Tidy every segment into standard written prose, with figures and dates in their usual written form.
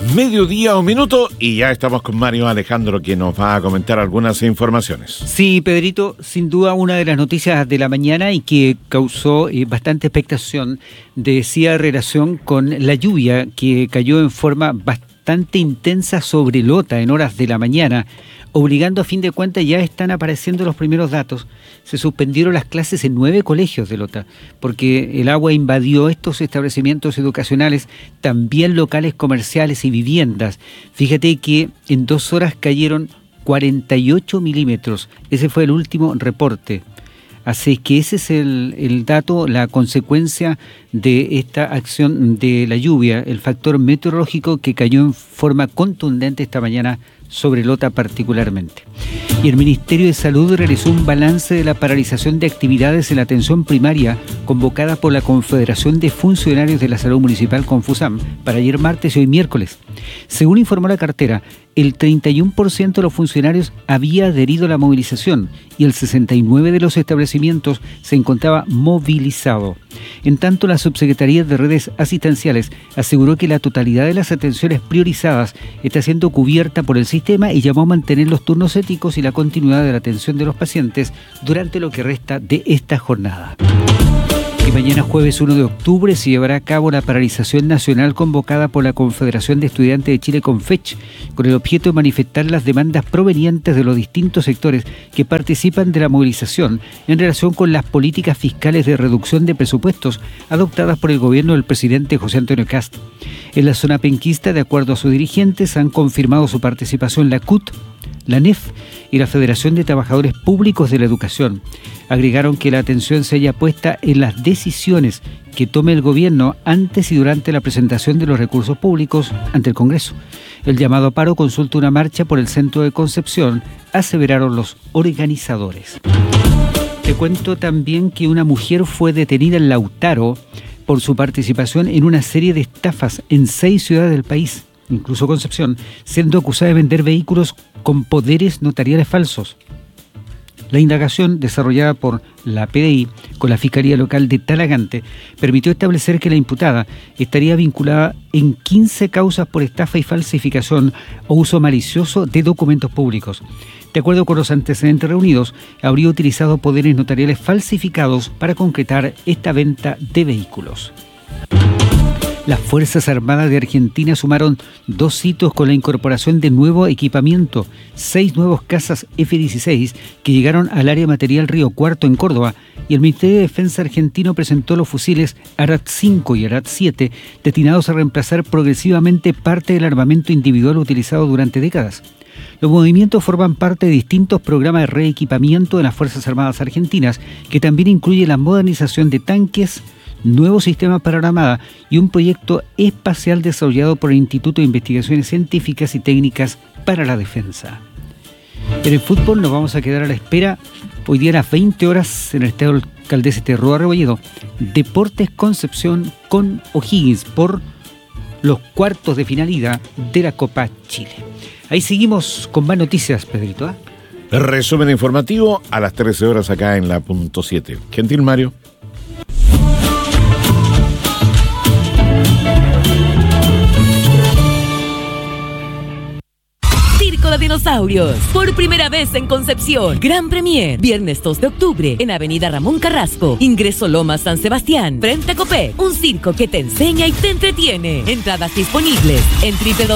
Mediodía, un minuto, y ya estamos con Mario Alejandro, que nos va a comentar algunas informaciones. Sí, Pedrito, sin duda una de las noticias de la mañana y que causó bastante expectación, decía relación con la lluvia que cayó en forma bastante intensa sobre Lota en horas de la mañana, obligando a fin de cuentas, ya están apareciendo los primeros datos. Se suspendieron las clases en 9 colegios de Lota, porque el agua invadió estos establecimientos educacionales, también locales comerciales y viviendas. Fíjate que en 2 horas cayeron 48 milímetros. Ese fue el último reporte. Así que ese es el dato, la consecuencia de esta acción de la lluvia, el factor meteorológico que cayó en forma contundente esta mañana sobre Lota particularmente. Y el Ministerio de Salud realizó un balance de la paralización de actividades en la atención primaria convocada por la Confederación de Funcionarios de la Salud Municipal Confusam para ayer martes y hoy miércoles. Según informó la cartera, el 31% de los funcionarios había adherido a la movilización y el 69% de los establecimientos se encontraba movilizado. En tanto, la Subsecretaría de Redes Asistenciales aseguró que la totalidad de las atenciones priorizadas está siendo cubierta por el sistema y llamó a mantener los turnos éticos y la continuidad de la atención de los pacientes durante lo que resta de esta jornada. Y mañana jueves 1 de octubre se llevará a cabo la paralización nacional convocada por la Confederación de Estudiantes de Chile CONFECH, con el objeto de manifestar las demandas provenientes de los distintos sectores que participan de la movilización en relación con las políticas fiscales de reducción de presupuestos adoptadas por el gobierno del presidente José Antonio Kast. En la zona penquista, de acuerdo a sus dirigentes, han confirmado su participación la CUT, la NEF y la Federación de Trabajadores Públicos de la Educación. Agregaron que la atención se haya puesta en las decisiones que tome el gobierno antes y durante la presentación de los recursos públicos ante el Congreso. El llamado a paro consulta una marcha por el centro de Concepción, aseveraron los organizadores. Te cuento también que una mujer fue detenida en Lautaro por su participación en una serie de estafas en 6 ciudades del país, incluso Concepción, siendo acusada de vender vehículos con poderes notariales falsos. La indagación desarrollada por la PDI con la Fiscalía Local de Talagante permitió establecer que la imputada estaría vinculada en 15 causas por estafa y falsificación o uso malicioso de documentos públicos. De acuerdo con los antecedentes reunidos, habría utilizado poderes notariales falsificados para concretar esta venta de vehículos. Las Fuerzas Armadas de Argentina sumaron 2 hitos con la incorporación de nuevo equipamiento, 6 nuevos cazas F-16 que llegaron al área material Río Cuarto en Córdoba, y el Ministerio de Defensa argentino presentó los fusiles Arad-5 y Arad-7 destinados a reemplazar progresivamente parte del armamento individual utilizado durante décadas. Los movimientos forman parte de distintos programas de reequipamiento de las Fuerzas Armadas argentinas, que también incluye la modernización de tanques, nuevos sistemas para la Armada y un proyecto espacial desarrollado por el Instituto de Investigaciones Científicas y Técnicas para la Defensa. En el fútbol nos vamos a quedar a la espera. Hoy día a las 20 horas en el Estadio Caldés Terroa Rebolledo, Deportes Concepción con O'Higgins por los cuartos de finalidad de la Copa Chile. Ahí seguimos con más noticias, Pedrito. Resumen informativo a las 13 horas acá en la punto 7. Gentil Mario. Circo de Dinosaurios, por primera vez en Concepción. Gran Premier, viernes 2 de octubre, en Avenida Ramón Carrasco. Ingreso Loma San Sebastián, frente a Copec. Un circo que te enseña y te entretiene. Entradas disponibles en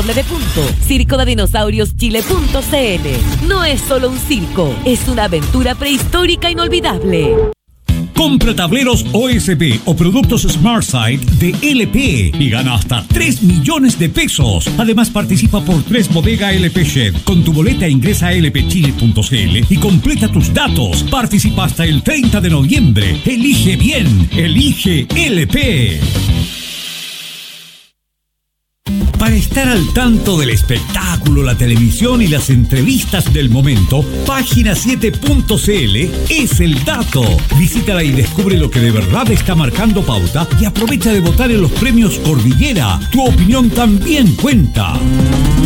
www.circodedinosaurioschile.cl. No es solo un circo, es una aventura prehistórica inolvidable. Compra tableros OSB o productos SmartSide de LP y gana hasta 3 millones de pesos. Además, participa por 3 Bodega LP Shed. Con tu boleta ingresa a lpchile.cl y completa tus datos. Participa hasta el 30 de noviembre. Elige bien. Elige LP. Para estar al tanto del espectáculo, la televisión y las entrevistas del momento, Página7.cl es el dato. Visítala y descubre lo que de verdad está marcando pauta y aprovecha de votar en los premios Cordillera. Tu opinión también cuenta.